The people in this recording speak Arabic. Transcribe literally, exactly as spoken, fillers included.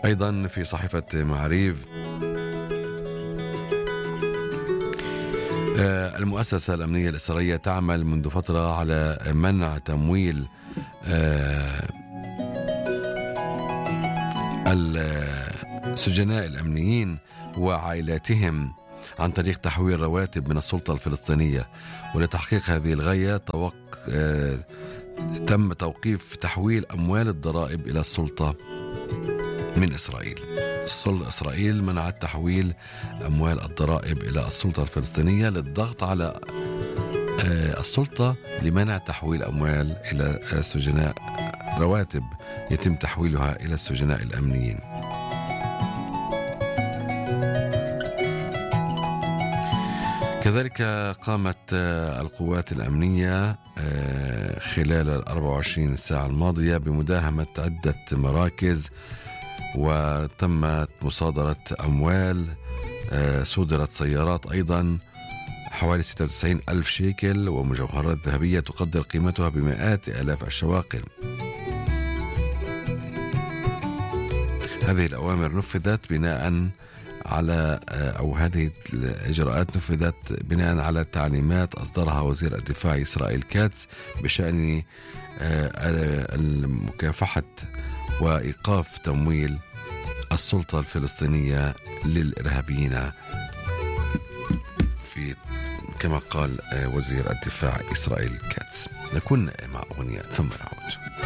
أيضا في صحيفة معاريف، المؤسسة الأمنية الإسرائيلية تعمل منذ فترة على منع تمويل السجناء الأمنيين وعائلاتهم عن طريق تحويل رواتب من السلطة الفلسطينية. ولتحقيق هذه الغاية توق... تم توقيف تحويل أموال الضرائب إلى السلطة من إسرائيل. إسرائيل منعت تحويل أموال الضرائب إلى السلطة الفلسطينية للضغط على السلطة لمنع تحويل أموال إلى السجناء، رواتب يتم تحويلها إلى السجناء الأمنيين. كذلك قامت القوات الأمنية خلال الأربع وعشرين ساعة الماضية بمداهمة عدة مراكز، وتمت مصادرة أموال، صدرت سيارات أيضا حوالي ستة وتسعين ألف شيكل ومجوهرات ذهبية تقدر قيمتها بمئات آلاف الشواقل. هذه الأوامر نفذت بناء على أو هذه الإجراءات نفذت بناء على تعليمات أصدرها وزير الدفاع إسرائيل كاتس بشأن مكافحة وإيقاف تمويل السلطة الفلسطينية للإرهابيين، في كما قال وزير الدفاع إسرائيل كاتس. نكون مع أغنية ثم نعود.